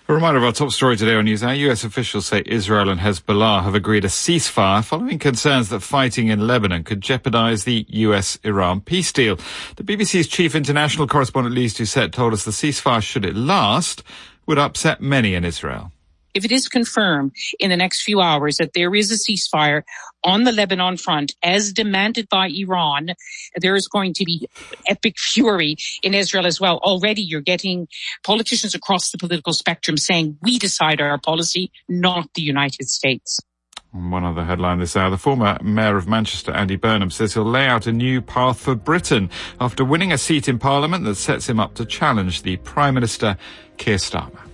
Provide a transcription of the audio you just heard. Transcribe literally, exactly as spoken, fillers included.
A reminder of our top story today on News Hour. U S officials say Israel and Hezbollah have agreed a ceasefire following concerns that fighting in Lebanon could jeopardize the U S Iran peace deal. The B B C's chief international correspondent Lise Doucette told us the ceasefire, should it last, would upset many in Israel. If it is confirmed in the next few hours that there is a ceasefire on the Lebanon front, as demanded by Iran, there is going to be epic fury in Israel as well. Already you're getting politicians across the political spectrum saying, we decide our policy, not the United States. One other headline this hour. The former Mayor of Manchester, Andy Burnham, says he'll lay out a new path for Britain after winning a seat in Parliament that sets him up to challenge the Prime Minister, Keir Starmer.